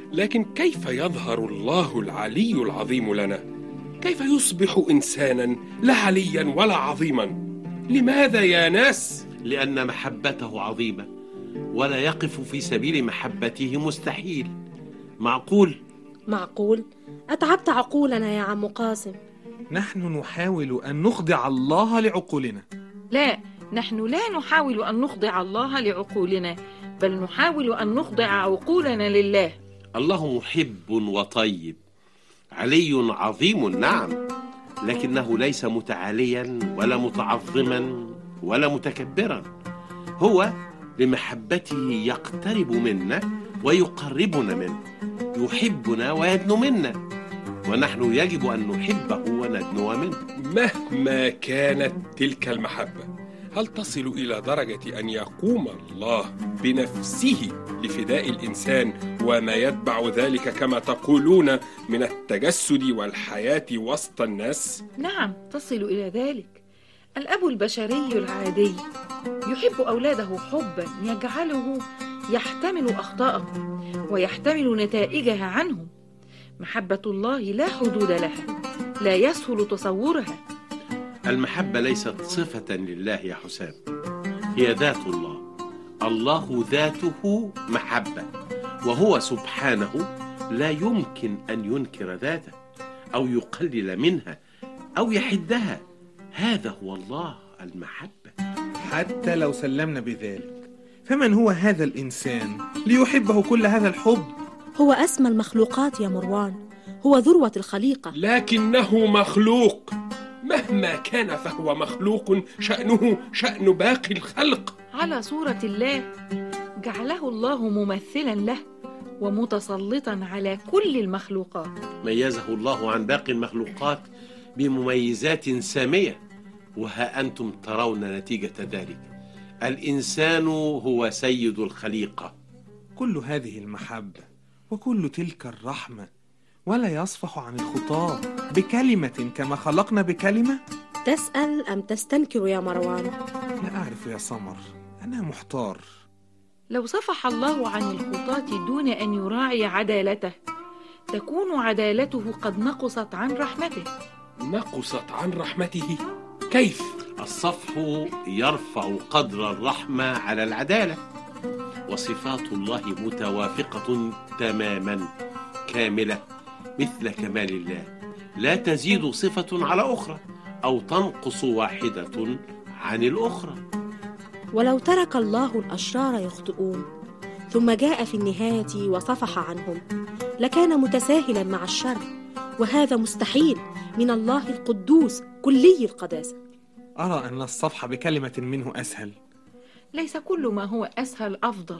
لكن كيف يظهر الله العلي العظيم لنا؟ كيف يصبح إنسانا لا عليا ولا عظيما؟ لماذا يا ناس؟ لأن محبته عظيمة، ولا يقف في سبيل محبته مستحيل. معقول؟ أتعبت عقولنا يا عم قاسم. نحن نحاول أن نخضع الله لعقولنا. لا، نحن لا نحاول أن نخضع الله لعقولنا، بل نحاول أن نخضع عقولنا لله. الله محب وطيب، علي عظيم، نعم، لكنه ليس متعاليا ولا متعظما ولا متكبرا. هو لمحبته يقترب منا ويقربنا منه، يحبنا ويدنو منا، ونحن يجب أن نحبه وندنو منه. مهما كانت تلك المحبة، هل تصل إلى درجة أن يقوم الله بنفسه لفداء الإنسان وما يتبع ذلك كما تقولون من التجسد والحياة وسط الناس؟ نعم، تصل إلى ذلك. الأب البشري العادي يحب أولاده حبا يجعله يحتمل أخطاءهم ويحتمل نتائجها عنهم. محبة الله لا حدود لها، لا يسهل تصورها. المحبة ليست صفة لله يا حسام، هي ذات الله. الله ذاته محبة، وهو سبحانه لا يمكن أن ينكر ذاته أو يقلل منها أو يحدها. هذا هو الله المحبة. حتى لو سلمنا بذلك، فمن هو هذا الإنسان ليحبه كل هذا الحب؟ هو أسمى المخلوقات يا مروان، هو ذروة الخليقة. لكنه مخلوق، مهما كان فهو مخلوق، شأنه شأن باقي الخلق. على صورة الله، جعله الله ممثلا له ومتسلطا على كل المخلوقات. ميزه الله عن باقي المخلوقات بمميزات سامية، وها أنتم ترون نتيجة ذلك. الإنسان هو سيد الخليقة. كل هذه المحبة وكل تلك الرحمة، ولا يصفح عن الخطاب بكلمة كما خلقنا بكلمة؟ تسأل أم تستنكر يا مروان؟ لا أعرف يا سمر، أنا محتار. لو صفح الله عن الخطاة دون أن يراعي عدالته، تكون عدالته قد نقصت عن رحمته. نقصت عن رحمته؟ كيف؟ الصفح يرفع قدر الرحمة على العدالة، وصفات الله متوافقة تماما كاملة مثل كمال الله، لا تزيد صفة على أخرى أو تنقص واحدة عن الأخرى. ولو ترك الله الأشرار يخطئون ثم جاء في النهاية وصفح عنهم، لكان متساهلا مع الشر، وهذا مستحيل من الله القدوس كلي القداسة. أرى أن الصفح بكلمة منه أسهل. ليس كل ما هو أسهل أفضل،